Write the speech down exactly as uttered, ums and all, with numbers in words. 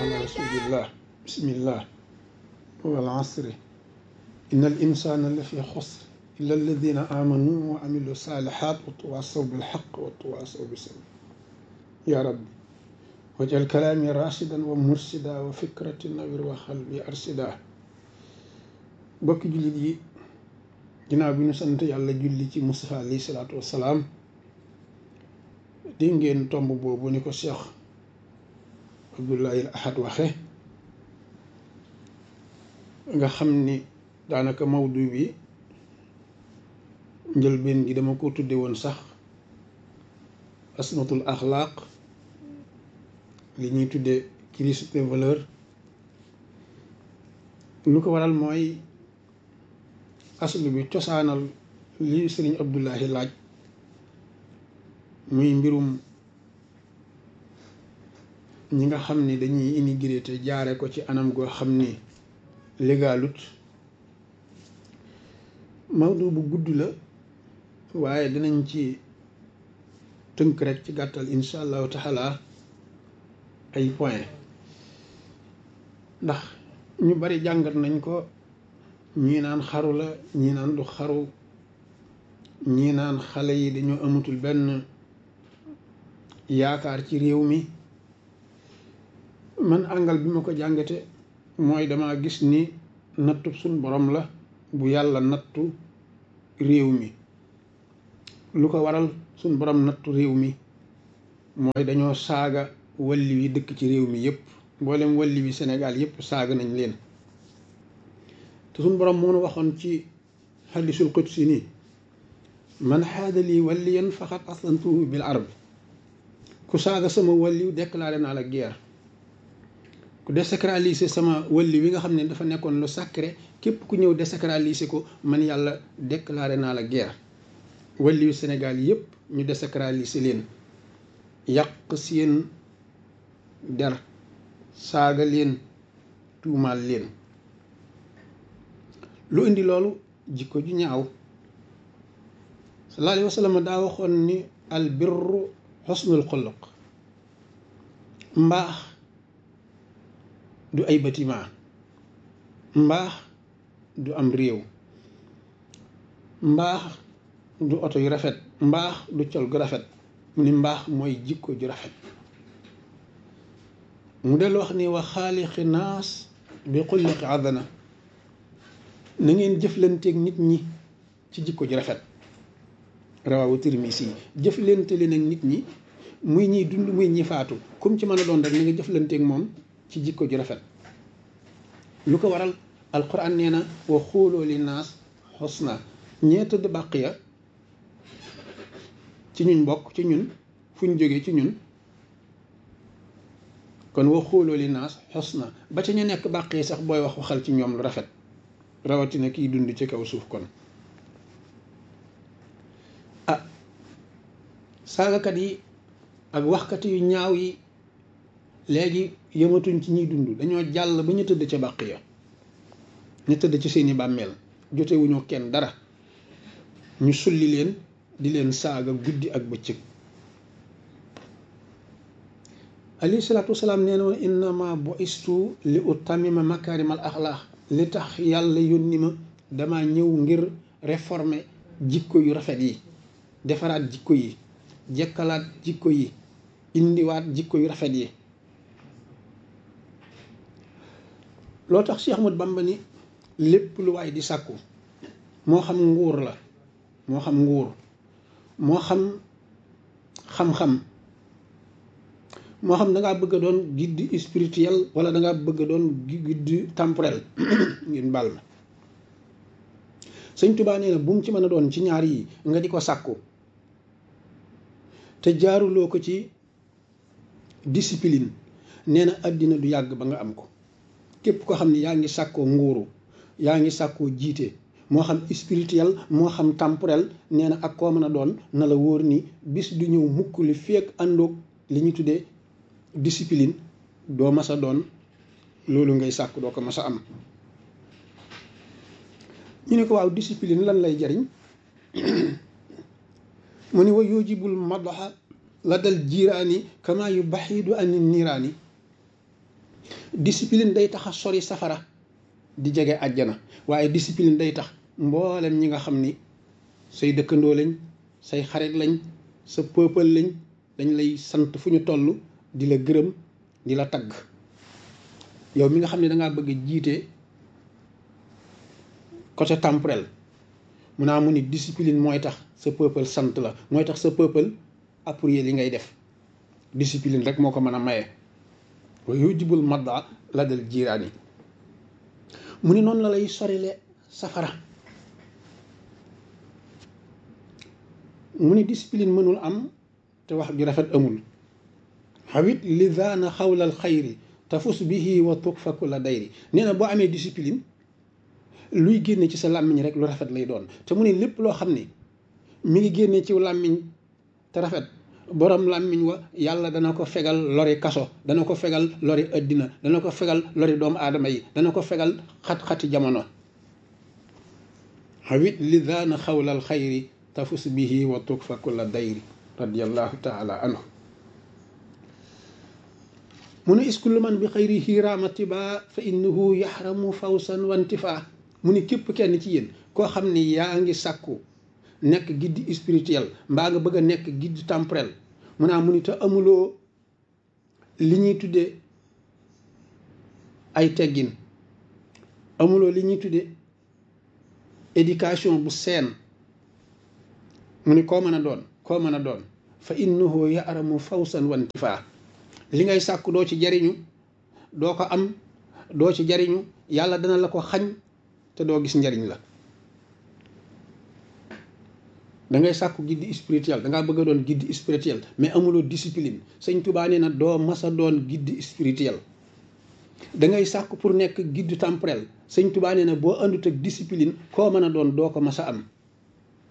على رسول الله بسم الله والعصر إن الإنسان لفي خسر إلا الذين آمنوا وعملوا الصالحات وتواصوا بالحق وتواصوا بالصبر يا رب واجعل كلامي راشدا ومرشدا وفكرة نوير وقلبي أرشدا bokki jullit yi ginnaaw bi ñu sant yàlla julli ci Mustafa alayhi salaatu wassalaam dégg ngeen tomb boobu ni ko Cheikh Abdoulaye Ahad waxe nga xam ni daanaka mawdu bi njëlbeen gi dama ko tudde woon sax asmatul axlaaq li ñuy tudde crise des valeurs lu ko waral mooy aslu bi cosaanal li sëriñ Abdoulahi laaj muy mbirum ñi nga xam ni dañuy immigré te jaare ko ci anam goo xam ni légalut mawdu bu gudd la waaye dinañ ci tënk rek ci gàttal insha allahu taala ay point ndax ñu bari jàngat nañ ko ñii naan xaru la ñii naan du xaru ñii naan xale yi dañoo amatul benn yaakaar ci réew mi man àngal bi ma ko jàngate mooy dama gis ni nattu suñ borom la bu yàlla nattu réew mi lu ko waral suñ borom nattu réew mi mooy dañoo saaga walli wi dëkk ci réew mi yépp mboolem walli wi Sénégal yépp saaga nañ leen te suñ borom moo nu waxoon ci hadisul qudsi ni man xaada lii walliyan faqat aslantuhu bil arb ku saaga sama walliw déclaré naa la guerre ku désacraliser sama walli wi nga xam ne dafa nekkoon lu sacré képp ku ñëw désacraliser ko man yàlla déclaré naa la guerre walliwu Sénégal yépp ñu désacraliser leen yàq seen der saaga leen tuumaal leen lu indi loolu jikko ju ñaaw sallallahu alayhi wa sallam daa waxoon ni al birru xusnul xuluq mbaax du ay bâtiment mbaax du am réew mbaax du oto yu rafet mbaax du col gu rafet mu ni mbaax mooy jikko ju rafet mu del wax ni wa xaaliqi naas bi xulliqi adana na ngeen jëflanteeg nit ñi ci jikko ju rafet rawawu Tirmisi jëflante leen ak nit ñi muy ñiy dund muy ñi faatu comme ci mën a doon rek na nga jëflanteeg moom ci jikko ju rafet lu ko waral alquran nee na wa xuuloo li naas xusna ñee tëdd bàq ya ci ñun bokk ci ñun fu ñu jógee ci ñun kon wa xuuloo li naas xusna ba ca ñu nekk bàq yi sax booy wax waxal ci ñoom lu rafet rawatina kiy dund ci kaw suuf kon ah saagakat yi ak waxkat yu ñaaw yi léegi yëmatuñ ci ñuy dund dañoo jàll ba ñu tëdd ca bàq ya ñu tëdd ci seeni bàmmeel jotewuñu kenn dara ñu sulli leen di leen saaga guddi ak bëccëg alayhi salaatu wasalaam nee na woon innama bu'istu li utammima makaarimal axlaaq li tax yàlla yónni ma dama ñëw ngir réformer jikko yu rafet yi defaraat jikko yi jekkalaat jikko yi indiwaat jikko yu rafet yi loo tax Cheikh Ahmadou Bamba ni lépp lu waay di sàkku moo xam nguur la moo xam nguur moo xam xam-xam moo xam da ngaa bëgg a doon guide spirituel wala da ngaa bëgg a doon guide temporel ngeen baal ma sëñ Tuubaa nee na bu mu ci mën a doon ci ñaar yi nga di ko sàkku te jaaruloo ko ci discipline nee na àddina du yàgg ba nga am ko képp ko xam ne yaa ngi sàkkoo nguuru yaa ngi sàkkoo jiite moo xam spirituel moo xam temporel nee na ak koo mën a doon na la wóor ni bis du ñëw mukk li feek àndoog li ñu tuddee discipline doo mas a doon loolu ngay sàkk doo ko mas a am ñu ne ko waaw discipline lan lay jariñ mu ni wa yujibul madaxa la dal jiiraani kama yu baxidu ani niiraani discipline day tax a sori safara di jege àjjana, waaye discipline day tax mboolem ñi nga xam ni say dëkkandoo lañ, say xarit lañ, sa peuple lañ, dañ lay sant fu ñu toll di la gërëm di la tagg. yow mi nga xam ne dangaa bëgg a jiite côté temporel mu naa mu ni discipline mooy tax sa peuple sant la, mooy tax sa peuple appuyer li ngay def. discipline rek moo ko mën a maye. wa yujibul madda la dal jiiraani mu ni noonu la lay sorile safara. mu ni discipline mënul am te wax ju rafet amul. xawit li daana xawlal xayri tafus bihi wa tukfa kulla dayri. nee na boo amee discipline luy génne ci sa làmmiñ rek lu rafet lay doon. te mu ne lépp loo xam ne mi ngi génne ci làmmiñ te rafet, borom làmmiñ wa yàlla dana ko fegal lori kaso, dana ko fegal lori addina, dana ko fegal lori doomu aadama yi, dana ko fegal xat-xati jamono. xawit li daana xawlal xayri tafus bihi wa tukfa kulla dayri radiallahu taala anhu. mu ne iskullu man bi xayrihi raamatiba fa innahu yaxramu fawsan wantifa. mu ne képp kenn ci yéen koo xam ni yaa ngi sàkku nekk guide spirituel mbaa nga bëgg a nekk guide temporel, mu naa mu ni te amuloo li ñuy tuddee ay teggin, amuloo li ñuy tuddee éducation bu seen, mu ni koo mën a doon koo mën a doon fa innahu yaxramu fawsan wantifa. li ngay sàkku doo ci jariñu, doo ko am, doo ci jariñu, yàlla dana la ko xañ te doo gis njariñ la. da ngay sàkku guide spirituel, da ngaa bëgg a doon guide spirituel mais amuloo discipline. sëñ Tuubaa nee na doo mas a doon guide spirituel. da ngay sàkku pour nekk guide temporel, sëñ Tuubaa nee na boo àndut ak discipline koo mën a doon doo ko mas a am.